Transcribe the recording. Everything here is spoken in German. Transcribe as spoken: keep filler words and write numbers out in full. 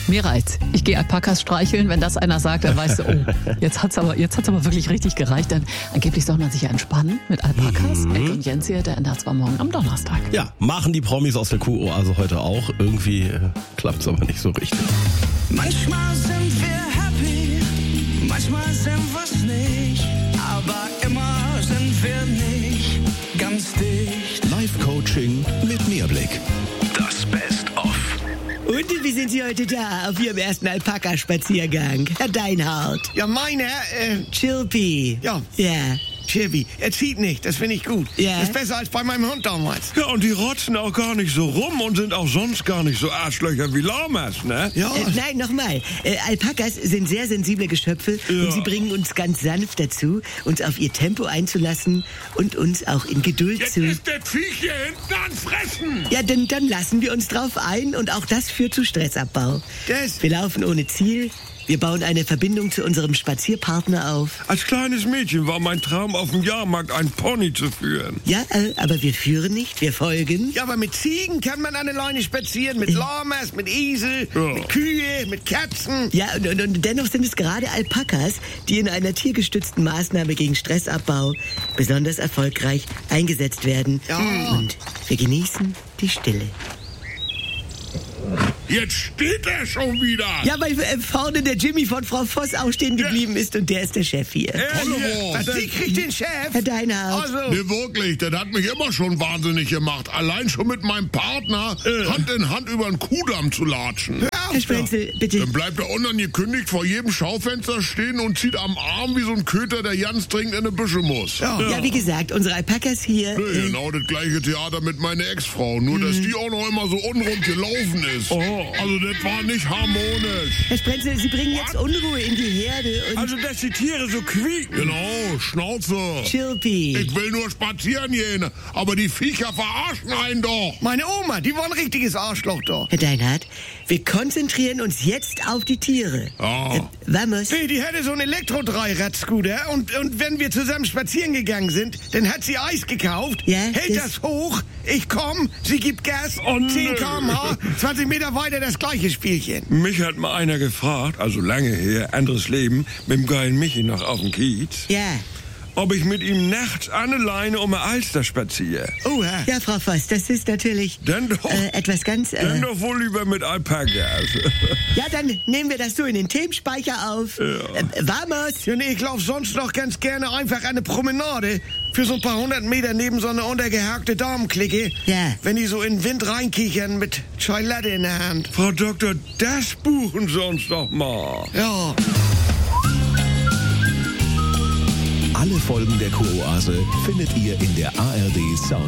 Mir reicht's. Ich gehe Alpakas streicheln. Wenn das einer sagt, dann weißt du, oh, jetzt hat's aber, jetzt hat's aber wirklich richtig gereicht. Denn angeblich soll man sich ja entspannen mit Alpakas. Mhm. Ecke und Jens hier, der ändert zwar morgen am Donnerstag. Ja, machen die Promis aus der Q-Oase heute auch. Irgendwie äh, klappt's aber nicht so richtig. Manchmal sind wir happy, manchmal sind wir's nicht, aber immer sind wir nicht ganz dicht. Live-Coaching mit Mehrblick. Das Best-of. Und wie sind Sie heute da auf Ihrem ersten Alpaka-Spaziergang, Herr Deinhardt? Ja, meine, äh, Chirpy. ja, Ja. Chirpy, er zieht nicht, das finde ich gut. Ja. Das ist besser als bei meinem Hund damals. Ja, und die rotzen auch gar nicht so rum und sind auch sonst gar nicht so Arschlöcher wie Lamas, ne? Ja, Äh, nein, nochmal. Äh, Alpakas sind sehr sensible Geschöpfe Ja. und sie bringen uns ganz sanft dazu, uns auf ihr Tempo einzulassen und uns auch in Geduld Jetzt zu... ist das Viech hier hinten an Fressen! Ja, denn dann lassen wir uns drauf ein und auch das führt zu Stressabbau. das, Wir laufen ohne Ziel, wir bauen eine Verbindung zu unserem Spazierpartner auf. Als kleines Mädchen war mein Traum, auf dem Jahrmarkt einen Pony zu führen. Ja, äh, aber wir führen nicht, wir folgen. ja, aber mit Ziegen kann man an der Leine spazieren, mit Lamas, mit Esel, Ja. mit Kühe, mit Katzen. Ja, und, und, und dennoch sind es gerade Alpakas, die in einer tiergestützten Maßnahme gegen Stressabbau besonders erfolgreich eingesetzt werden. Ja. Und wir genießen die Stille. Jetzt steht er schon wieder! Ja, weil äh, vorne der Jimmy von Frau Voss auch stehen geblieben ist und der ist der Chef hier. Er Hallo, hier, was, das- die kriegt den Chef? Herr Deinhardt. Also, Nee, wirklich, das hat mich immer schon wahnsinnig gemacht. Allein schon mit meinem Partner Hand in Hand über den Kuhdamm zu latschen. Herr Sprenzel, bitte. Dann bleibt er unangekündigt vor jedem Schaufenster stehen und zieht am Arm wie so ein Köter, der ganz dringend in die Büsche muss. ja. Ja, wie gesagt, unsere Alpakas hier... Nee, äh, genau das gleiche Theater mit meiner Ex-Frau, nur dass die auch noch immer so unrund gelaufen ist. Also das war nicht harmonisch. Herr Sprenzel, Sie bringen jetzt Unruhe in die Herde und... Also, dass die Tiere so quieken. Genau, Schnauze. Chirpy. Ich will nur spazieren gehen, aber die Viecher verarschen einen doch. Meine Oma, die war ein richtiges Arschloch da. Herr Deinhardt, wir konzentrieren uns jetzt auf die Tiere. Ja. Äh, vamos. Nee, die hatte so einen Elektro-Dreirad-Scooter und, und wenn wir zusammen spazieren gegangen sind, dann hat sie Eis gekauft, Ja, hält das- das hoch, ich komm, sie gibt Gas, Oh, zehn nö. Kilometer pro Stunde, zwanzig Meter weiter das gleiche Spielchen. Mich hat mal einer gefragt, also lange her, anderes Leben, mit dem geilen Michi noch auf dem Kiez, Ja. ob ich mit ihm nachts an der Leine um eine Alster spaziere. Oh, Herr. Ja, Frau Voss, das ist natürlich Dann doch, äh, etwas ganz... Äh, dann doch wohl lieber mit Alpakas. ja, dann nehmen wir das so in den Themenspeicher auf. Äh, vamos. Ja, nee, ich lauf sonst noch ganz gerne einfach eine Promenade für so ein paar hundert Meter neben so eine untergehakte Damenklicke. Ja. Wenn die so in den Wind reinkichern mit Chai Latte in der Hand. Frau Doktor, das buchen Sie uns doch mal. Ja. Alle Folgen der Q-Oase findet ihr in der A R D Sound